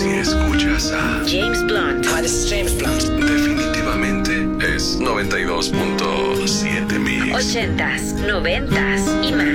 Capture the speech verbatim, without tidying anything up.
Si escuchas a James Blunt. Hi, this is James Blunt. definitivamente es noventa y dos punto siete Mix. Ochentas, noventas y más.